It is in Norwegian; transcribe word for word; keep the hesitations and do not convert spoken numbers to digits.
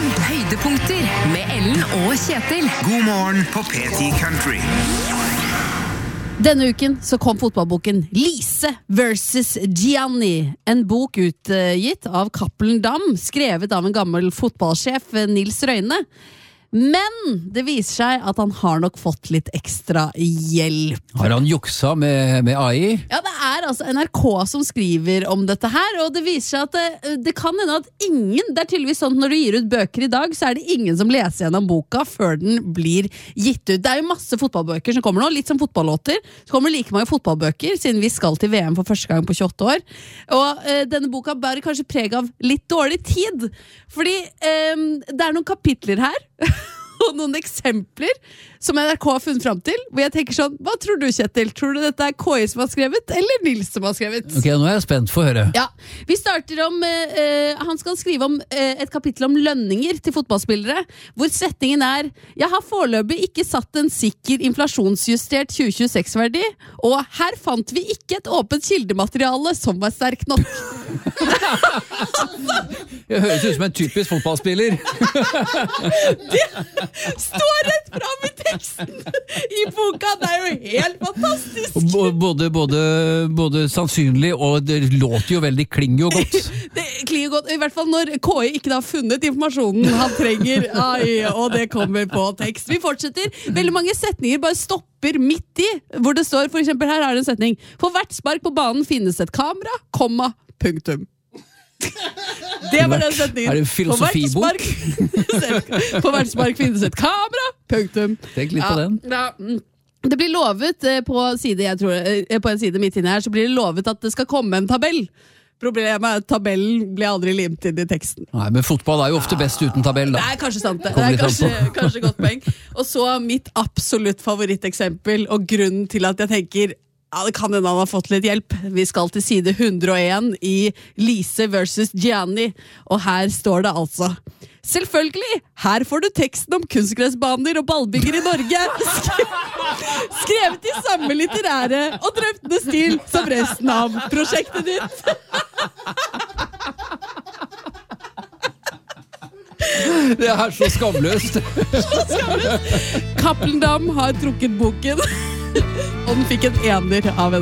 fem høydepunkter med Ellen og Kjetil. God morgen på P ti Country. Denne uken så kom fotballboken Lise versus Gianni, en bok utgitt av Cappelen Damm, skrevet av en gammel fotballsjef, Nils Røyne. Men det viser seg at han har nok fått litt ekstra hjelp. Har han juksa med, med A I? Ja, det er altså N R K som skriver om dette her, og det viser seg at det, det kan hende at ingen, det er tydeligvis sånn at når du gir ut bøker i dag, så er det ingen som leser gjennom boka før den blir gitt ut. Det er jo masse fotballbøker som kommer nå, litt som fotballåter. Så kommer like mange fotballbøker, siden vi skal til V M for første gang på tjueåtte år. Og eh, denne boka bærer kanskje preg av litt dårlig tid, fordi eh, det er noen kapitler her, og noen eksempler som N R K har funnet frem til, hvor jeg tenker sånn, hva tror du, Kjetil? Tror du dette er K I som har skrevet, eller Nils som har skrevet? Ok, nå er jeg spent for å høre. Ja, vi starter om, eh, han skal skrive om eh, et kapittel om lønninger til fotballspillere, hvor setningen er, jeg har foreløpig ikke satt en sikker inflasjonsjustert tjue tjueseks-verdi, og her fant vi ikke et åpent kildemateriale som var sterk nok. Jeg høres ut som en typisk fotballspiller. Det står rett frem i teksten i boka, det er jo helt fantastisk. B- både, både, både sannsynlig, og det låter jo veldig, klinger jo godt. Det klinger godt, i hvert fall når K I ikke har funnet informasjonen han trenger. Ai, og det kommer på tekst. Vi fortsetter. Veldig mange setninger bare stopper midt i, hvor det står, for eksempel her er det en setning, for hvert spark på banen finnes et kamera, komma, punktum. Det var den setningen. Er det en filosofibok? På hvert spark finnes et kamera, punktum. Tenk litt på den. Ja, ja. Det blir lovet eh, på, side, jeg tror, eh, på en side midt inne her, så blir det lovet at det skal komme en tabell. Problemet er at tabellen blir aldri limt inn i teksten. Nei, men fotball er jo ofte best uten tabell, da. Det er kanskje sant det. Kommer Det er litt an kanskje, på. kanskje godt poeng. Og så mitt absolutt favoritteksempel, og grunnen til at jeg tenker ja, det kan hende han har fått litt hjelp. Vi skal til side hundre og en i Lise versus Gianni, og her står det altså: selvfølgelig, her får du teksten om kunstgressbaner og ballbygger i Norge. Skrevet i samme litterære og drøftende stil som resten av prosjektet ditt. Det er så skamløst. Så skamløst. Cappelen Damm har trukket boken, og den fikk en ener av en